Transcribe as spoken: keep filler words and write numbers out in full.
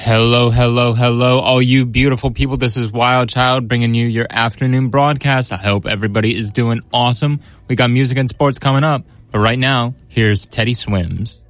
Hello, hello, hello, all you beautiful people. This is Wild Child bringing you your afternoon broadcast. I hope everybody is doing awesome. We got music and sports coming up, but right now, here's Teddy Swims.